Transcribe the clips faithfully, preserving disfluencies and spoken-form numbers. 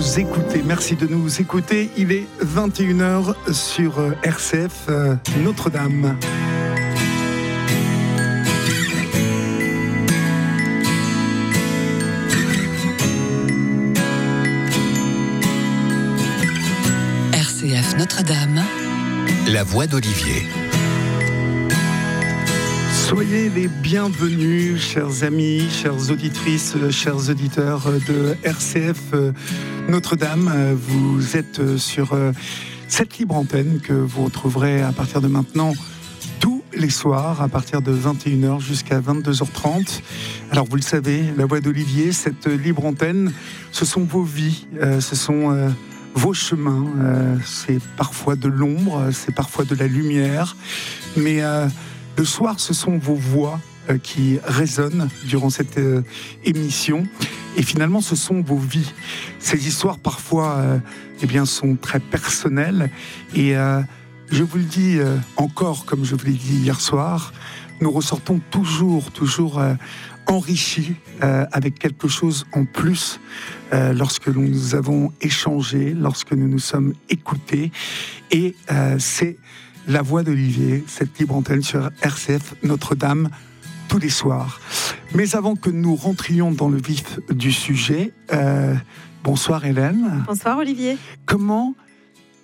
nous écouter. Merci de nous écouter. Il est vingt et une heures sur R C F euh, Notre-Dame. R C F Notre-Dame. La voix d'Olivier. Soyez les bienvenus, chers amis, chères auditrices, chers auditeurs de R C F Notre-Dame. Vous êtes sur cette libre antenne que vous retrouverez à partir de maintenant tous les soirs, à partir de vingt et une heures jusqu'à vingt-deux heures trente. Alors vous le savez, la voix d'Olivier, cette libre antenne, ce sont vos vies, ce sont vos chemins. C'est parfois de l'ombre, c'est parfois de la lumière, mais... Le soir, ce sont vos voix euh, qui résonnent durant cette euh, émission. Et finalement, ce sont vos vies. Ces histoires, parfois, euh, eh bien, sont très personnelles. Et euh, je vous le dis euh, encore, comme je vous l'ai dit hier soir, nous ressortons toujours, toujours euh, enrichis euh, avec quelque chose en plus euh, lorsque nous avons échangé, lorsque nous nous sommes écoutés. Et euh, c'est... La voix d'Olivier, cette libre antenne sur R C F Notre-Dame, tous les soirs. Mais avant que nous rentrions dans le vif du sujet, euh, bonsoir Hélène. Bonsoir Olivier. Comment vas-tu ?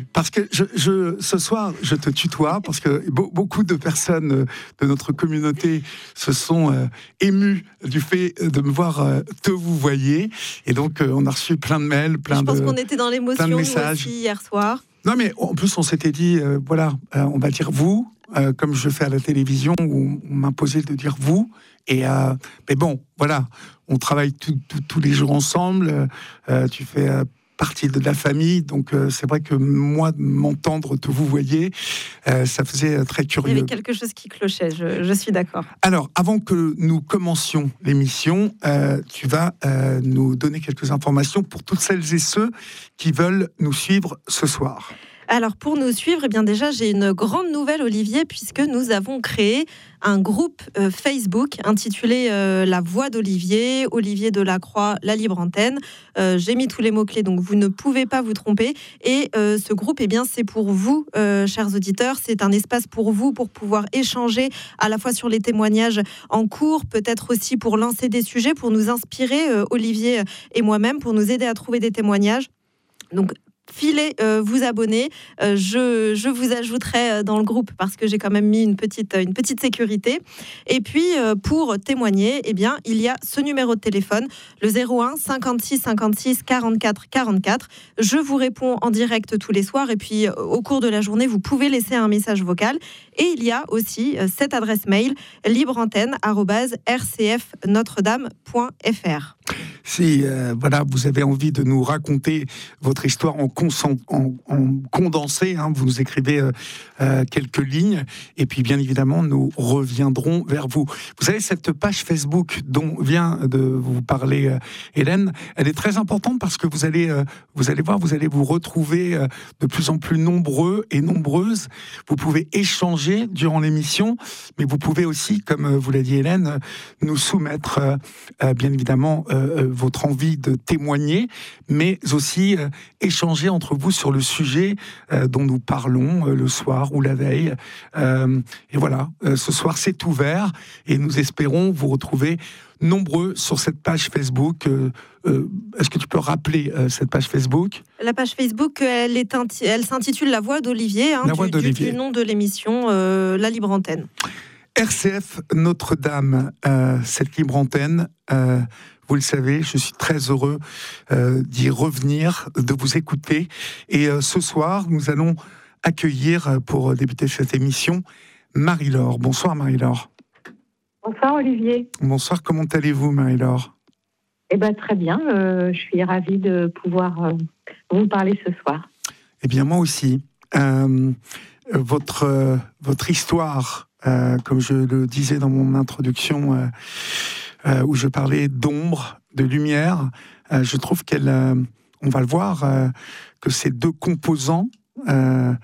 Parce que je, je, ce soir, je te tutoie, parce que be- beaucoup de personnes de notre communauté se sont euh, émues du fait de me voir euh, te vous voyez. Et donc, euh, on a reçu plein de mails, plein de messages. Je pense qu'on était dans l'émotion nous aussi hier soir. Non, mais en plus, on s'était dit, euh, voilà, euh, on va dire vous, euh, comme je fais à la télévision, où on m'imposait de dire vous. Et, euh, mais bon, voilà, on travaille tous les jours ensemble. Euh, tu fais euh, partie de la famille. Donc, euh, c'est vrai que moi, m'entendre te vous voyez, euh, ça faisait très curieux. Il y avait quelque chose qui clochait, je, je suis d'accord. Alors, avant que nous commencions l'émission, euh, tu vas euh, nous donner quelques informations pour toutes celles et ceux qui veulent nous suivre ce soir. Alors, pour nous suivre, eh bien déjà, j'ai une grande nouvelle, Olivier, puisque nous avons créé un groupe euh, Facebook intitulé euh, La Voix d'Olivier, Olivier Delacroix, La Libre Antenne. Euh, j'ai mis tous les mots-clés, donc vous ne pouvez pas vous tromper. Et euh, ce groupe, eh bien, c'est pour vous, euh, chers auditeurs. C'est un espace pour vous, pour pouvoir échanger à la fois sur les témoignages en cours, peut-être aussi pour lancer des sujets, pour nous inspirer, euh, Olivier et moi-même, pour nous aider à trouver des témoignages. Donc, filez, euh, vous abonner. Euh, je, je vous ajouterai dans le groupe parce que j'ai quand même mis une petite, une petite sécurité. Et puis, euh, pour témoigner, eh bien, il y a ce numéro de téléphone, le zéro un cinquante-six cinquante-six quarante-quatre quarante-quatre. Je vous réponds en direct tous les soirs. Et puis, euh, au cours de la journée, vous pouvez laisser un message vocal. Et il y a aussi euh, cette adresse mail, libreantenne arobase r c f notre dame point f r. Si euh, voilà, vous avez envie de nous raconter votre histoire en, consent, en, en condensé, hein, vous nous écrivez euh, euh, quelques lignes, et puis bien évidemment, nous reviendrons vers vous. Vous savez, cette page Facebook dont vient de vous parler euh, Hélène, elle est très importante parce que vous allez, euh, vous allez voir, vous allez vous retrouver euh, de plus en plus nombreux et nombreuses. Vous pouvez échanger durant l'émission, mais vous pouvez aussi, comme euh, vous l'a dit Hélène, euh, nous soumettre, euh, euh, bien évidemment, euh, votre envie de témoigner, mais aussi euh, échanger entre vous sur le sujet euh, dont nous parlons euh, le soir ou la veille. Euh, et voilà, euh, ce soir c'est ouvert et nous espérons vous retrouver nombreux sur cette page Facebook. Euh, euh, est-ce que tu peux rappeler euh, cette page Facebook ? La page Facebook, elle, est inti- elle s'intitule La Voix d'Olivier, hein, La du, Voix d'Olivier. Du, du nom de l'émission, euh, La Libre Antenne. R C F Notre-Dame, euh, cette libre antenne, euh, vous le savez, je suis très heureux euh, d'y revenir, de vous écouter. Et euh, ce soir, nous allons accueillir, pour débuter cette émission, Marie-Laure. Bonsoir Marie-Laure. Bonsoir Olivier. Bonsoir, comment allez-vous Marie-Laure ? Eh bien très bien, euh, je suis ravie de pouvoir euh, vous parler ce soir. Eh bien moi aussi. Euh, votre, euh, votre histoire, euh, comme je le disais dans mon introduction, euh, euh, où je parlais d'ombre, de lumière, euh, je trouve qu'elle, euh, on va le voir, euh, que ces deux composants euh,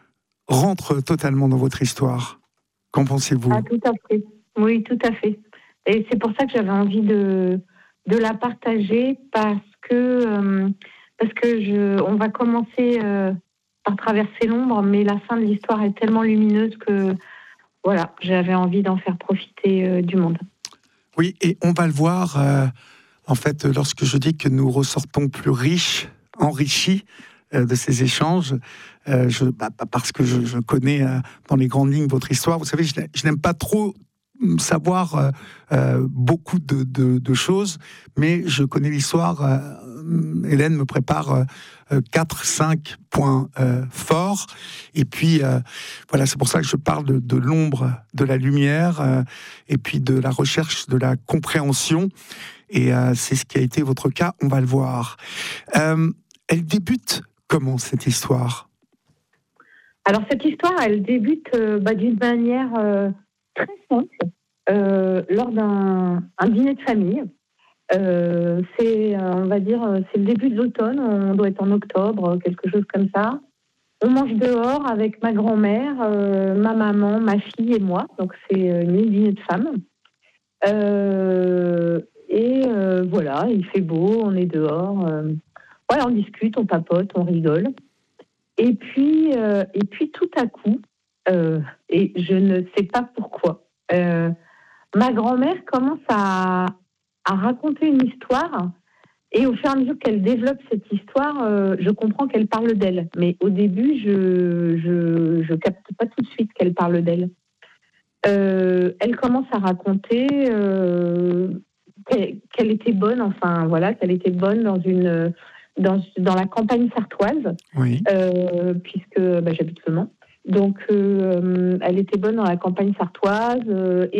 rentrent totalement dans votre histoire. Qu'en pensez-vous ? Ah, tout à fait. Oui, tout à fait. Et c'est pour ça que j'avais envie de, de la partager, parce que euh, parce que je, on va commencer euh, par traverser l'ombre, mais la fin de l'histoire est tellement lumineuse que voilà, j'avais envie d'en faire profiter euh, du monde. Oui, et on va le voir, euh, en fait, lorsque je dis que nous ressortons plus riches, enrichis euh, de ces échanges, euh, je, bah, parce que je, je connais euh, dans les grandes lignes votre histoire. Vous savez, je, je n'aime pas trop savoir euh, euh, beaucoup de, de, de choses, mais je connais l'histoire. Euh, Hélène me prépare euh, quatre, cinq points euh, forts. Et puis, euh, voilà, c'est pour ça que je parle de, de l'ombre, de la lumière, euh, et puis de la recherche, de la compréhension. Et euh, c'est ce qui a été votre cas, on va le voir. Euh, elle débute comment, cette histoire ? Alors, cette histoire, elle débute euh, bah, d'une manière euh, très simple, euh, lors d'un un dîner de famille. Euh, c'est, euh, on va dire, c'est le début de l'automne, on doit être en octobre, quelque chose comme ça. On mange dehors avec ma grand-mère, euh, ma maman, ma fille et moi. Donc, c'est une dîner de femmes. Euh, et euh, voilà, il fait beau, on est dehors. Euh, voilà, on discute, on papote, on rigole. Et puis, euh, et puis tout à coup, euh, et je ne sais pas pourquoi, euh, ma grand-mère commence à, à raconter une histoire. Et au fur et à mesure qu'elle développe cette histoire, euh, je comprends qu'elle parle d'elle. Mais au début, je je, je capte pas tout de suite qu'elle parle d'elle. Euh, elle commence à raconter euh, qu'elle, qu'elle était bonne, enfin voilà, qu'elle était bonne dans une dans dans la campagne sartoise, oui. euh, puisque bah, j'habite Le Mans. Donc, euh, elle était bonne dans la campagne sartoise. Euh, et